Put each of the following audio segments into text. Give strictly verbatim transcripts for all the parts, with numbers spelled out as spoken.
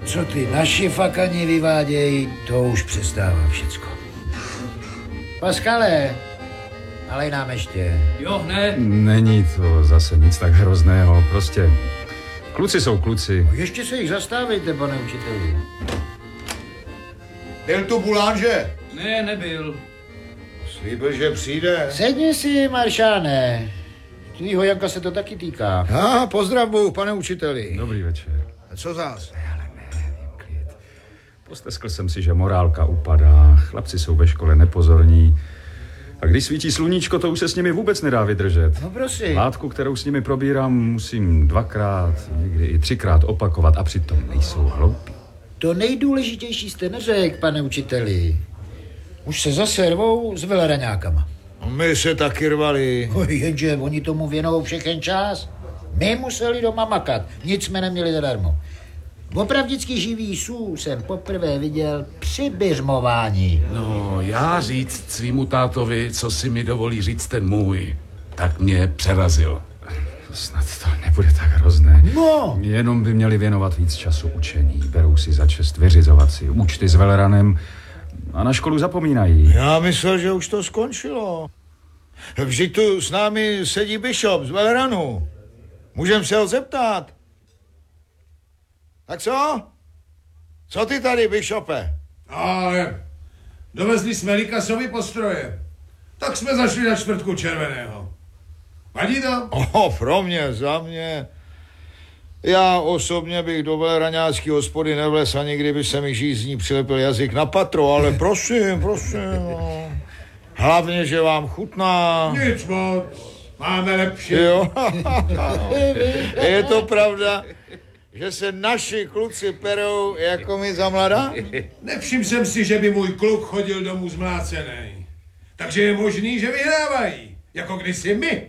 Co ty naši fakani vyvádějí, to už přestává všecko. Paskale, nalej nám ještě. Jo, ne. Není to zase nic tak hrozného, prostě kluci jsou kluci. No ještě se jich zastávejte, pane učiteli. Byl tu Boulanger? Ne, nebyl. Slíbil, že přijde. Sedni si, maršáne. Tvýho Janka se to taky týká. Já pozdravuju, pane učiteli. Dobrý večer. A co zás? Posteskl jsem si, že morálka upadá, chlapci jsou ve škole nepozorní. A když svítí sluníčko, to už se s nimi vůbec nedá vydržet. No prosím. Látku, kterou s nimi probírám, musím dvakrát, někdy i třikrát opakovat a přitom nejsou hloupí. To nejdůležitější jste neřekl, pane učiteli. Už se zase rvou s veleraňákama. My se taky rvali. Oj, jenže oni tomu věnou všechen čas. My museli doma makat, nic jsme neměli zadarmo. Opravdicky živý sů jsem poprvé viděl při běžmování. No, já říct svýmu tátovi, co si mi dovolí říct ten můj, tak mě přerazil. Snad to nebude tak hrozné. No. Jenom by měli věnovat víc času učení. Berou si za čest vyřizovat si účty s veleranem a na školu zapomínají. Já myslel, že už to skončilo. Vždyť tu s námi sedí Bishop z Veleranu. Můžem se ho zeptat. Tak co? Co ty tady, Bishope? Ale dovezli jsme Likasovi postroje. Tak jsme zašli na čtvrtku červeného. Vadí to? O, pro mě, za mě. Já osobně bych do veleraňácký hospody nevles, ani kdyby se mi žízní přilepil jazyk na patro, ale prosím, prosím. No. Hlavně, že vám chutná. Nic moc. Máme lepší. Jo. Je to pravda, že se naši kluci perou jako my za mladá? Nevšiml jsem si, že by můj kluk chodil domů zmlácený. Takže je možný, že vyhrávají. Jako kdysi my.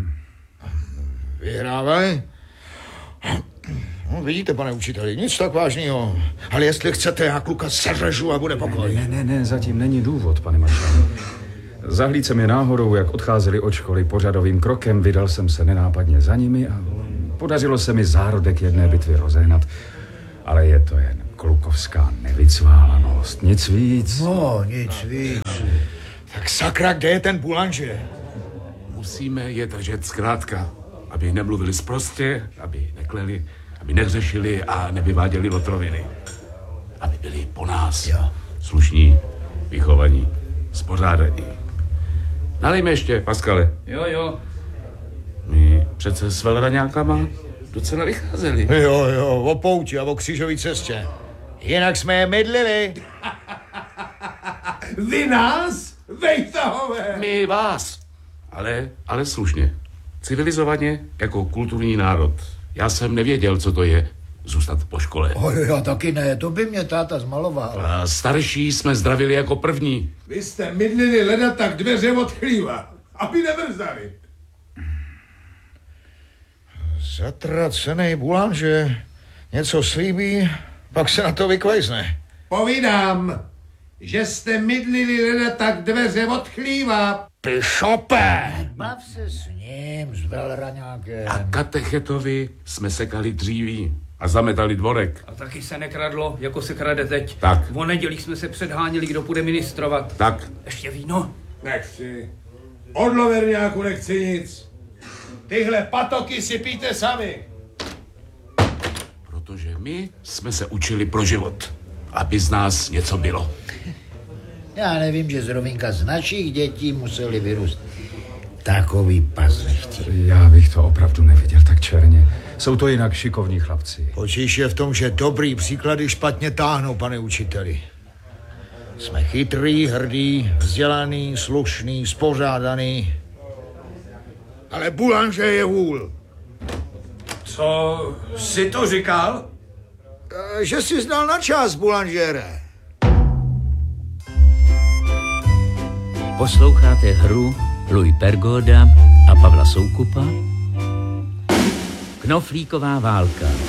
Vyhrávají? No, vidíte, pane učiteli, nic tak vážného. Ale jestli chcete, já kluka seřežu a bude pokoj. Ne, ne, ne, zatím není důvod, pane maršále. Zahlíd jsem je náhodou, jak odcházeli od školy pořadovým krokem, vydal jsem se nenápadně za nimi a podařilo se mi zárodek jedné bitvy rozehnat. Ale je to jen klukovská nevycválanost, nic víc. No, nic víc. Tak sakra, kde je ten Boulanger? Musíme je držet zkrátka, aby nemluvili sprostě, aby nekleli, aby nehřešili a nevyváděli lotroviny. Aby byli po nás. Jo. Slušní, vychovaní, spořádaní. Nalejme ještě, Paskale. Jo, jo. My přece s veleraňákama docela vycházeli. Jo, jo, o pouti a o křížové cestě. Jinak jsme je mydlili. Vy nás? Vejtahové! My vás. Ale, ale slušně. Civilizovaně, jako kulturní národ. Já jsem nevěděl, co to je zůstat po škole. O, já taky ne, to by mě táta zmaloval. A starší jsme zdravili jako první. Vy jste mydlili leda tak dveře od chlíva, aby nemrzali. Zatracenej Boulanger něco slíbí, pak se na to vykvejzne. Povídám, že jste mydlili leda tak dveře od chlíva. Bishope! Bav se s ním, s veleraňákem. A katechetovi jsme sekali dříví a zametali dvorek. A taky se nekradlo, jako se krade teď. Tak. O nedělích jsme se předháněli, kdo bude ministrovat. Tak. Ještě víno? Nechci. Od loverňáku nechci nic. Tyhle patoky si pijte sami. Protože my jsme se učili pro život, aby z nás něco bylo. Já nevím, že zrovna z našich dětí museli vyrůst takový pazlechti. Já bych to opravdu neviděl tak černě. Jsou to jinak šikovní chlapci. Počíš je v tom, že dobrý příklady špatně táhnou, pane učiteli. Jsme chytrý, hrdý, vzdělaný, slušný, spořádaný. Ale Boulanger je hůl. Co jsi to říkal? E, že jsi znal na čas, Boulangere. Posloucháte hru Louis Pergoda a Pavla Soukupa Knoflíková válka.